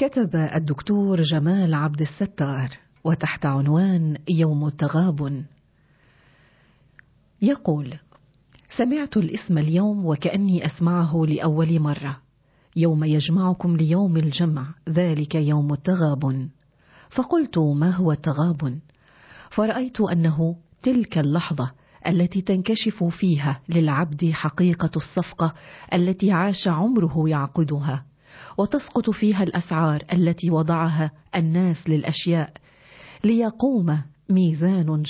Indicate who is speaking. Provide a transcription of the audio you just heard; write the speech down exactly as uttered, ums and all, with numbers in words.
Speaker 1: كتب الدكتور جمال عبد الستار وتحت عنوان يوم التغابن، يقول: سمعت الاسم اليوم وكأني أسمعه لأول مرة. يوم يجمعكم ليوم الجمع، ذلك يوم التغابن. فقلت: ما هو التغابن؟ فرأيت أنه تلك اللحظة التي تنكشف فيها للعبد حقيقة الصفقة التي عاش عمره يعقدها، وتسقط فيها الأسعار التي وضعها الناس للأشياء، ليقوم ميزان